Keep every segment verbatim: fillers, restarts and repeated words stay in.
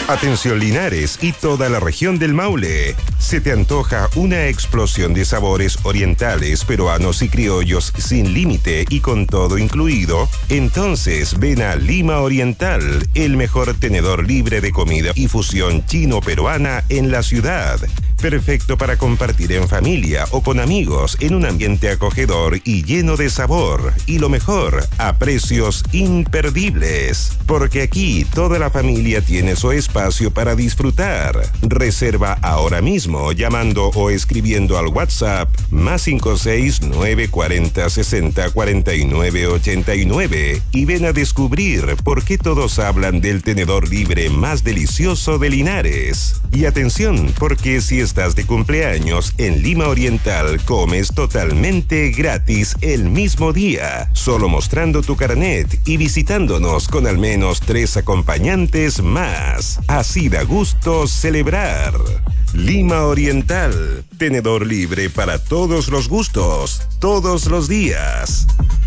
Atención Linares y toda la región del Maule. ¿Se te antoja una explosión de sabores orientales, peruanos y criollos sin límite y con todo incluido? Entonces ven a Lima Oriental, el mejor tenedor libre de comida y fusión chino-peruana en la ciudad. Perfecto para compartir en familia o con amigos en un ambiente acogedor y lleno de sabor. Y lo mejor, a precios imperdibles. Porque aquí toda la familia tiene su espacio para disfrutar. Reserva ahora mismo llamando o escribiendo al WhatsApp más cinco seis nueve cuatro cero sesenta cuarenta y nueve ochenta y nueve y ven a descubrir por qué todos hablan del tenedor libre más delicioso de Linares. Y atención, porque si estás de cumpleaños en Lima Oriental, comes totalmente gratis el mismo día, solo mostrando tu carnet y visitándonos con al menos tres acompañantes más. Así da gusto celebrar. Lima Oriental, tenedor libre para todos los gustos, todos los días.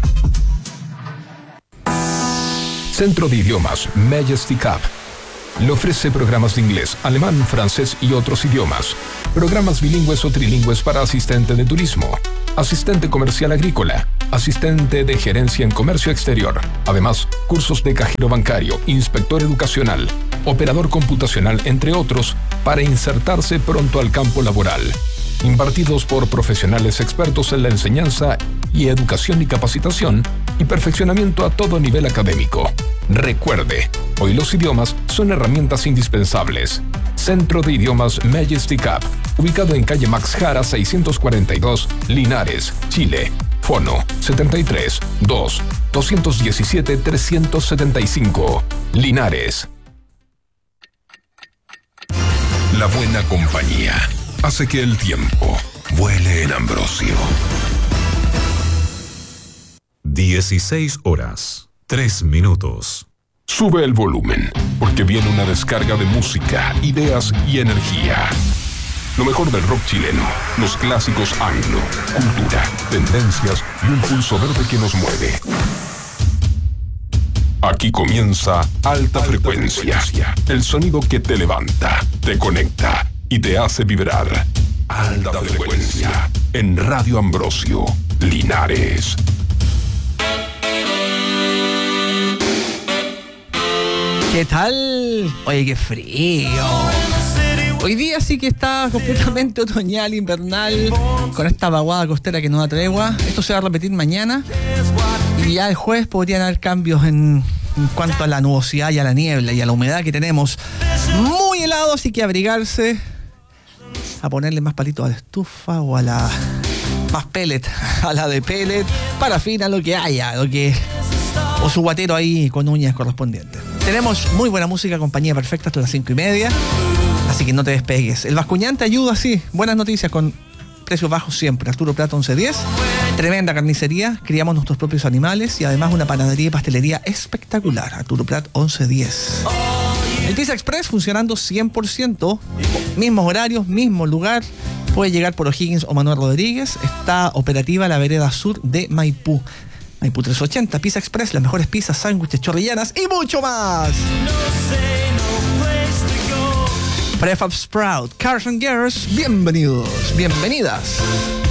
Centro de Idiomas Majesty Cup le ofrece programas de inglés, alemán, francés y otros idiomas. Programas bilingües o trilingües para asistente de turismo, asistente comercial agrícola, asistente de gerencia en comercio exterior. Además, cursos de cajero bancario, inspector educacional, operador computacional, entre otros, para insertarse pronto al campo laboral. Impartidos por profesionales expertos en la enseñanza y educación y capacitación y perfeccionamiento a todo nivel académico. Recuerde, hoy los idiomas son herramientas indispensables. Centro de Idiomas Majesty Cup, ubicado en calle Max Jara seiscientos cuarenta y dos, Linares, Chile. Fono setenta y tres, dos, doscientos diecisiete, trescientos setenta y cinco. Linares. La buena compañía hace que el tiempo vuele en Ambrosio. dieciséis horas, tres minutos. Sube el volumen, porque viene una descarga de música, ideas y energía. Lo mejor del rock chileno, los clásicos anglo, cultura, tendencias y un pulso verde que nos mueve. Aquí comienza Alta, Alta frecuencia, frecuencia, el sonido que te levanta, te conecta y te hace vibrar. Alta, Alta frecuencia, frecuencia, en Radio Ambrosio, Linares. ¿Qué tal? Oye, qué frío. Hoy día sí que está completamente otoñal, invernal, con esta vaguada costera que no da tregua. Esto se va a repetir mañana y ya el jueves podrían haber cambios en, en cuanto a la nubosidad y a la niebla y a la humedad que tenemos. Muy helado, así que abrigarse, a ponerle más palitos a la estufa o a la más pellet, a la de pellet, parafina, lo que haya, lo que o su guatero ahí con uñas correspondientes. Tenemos muy buena música, compañía perfecta hasta las cinco y media, así que no te despegues. El Bascuñán te ayuda, sí, buenas noticias con precios bajos siempre. Arturo Prat once diez, tremenda carnicería, criamos nuestros propios animales y además una panadería y pastelería espectacular. Arturo Prat once diez. El Pizza Express funcionando cien por ciento, mismos horarios, mismo lugar. Puede llegar por O'Higgins o Manuel Rodríguez. Está operativa la vereda sur de Maipú. Maipú trescientos ochenta, Pizza Express, las mejores pizzas, sándwiches, chorrillanas y mucho más. Prefab Sprout, Cars and Gears, bienvenidos, bienvenidas.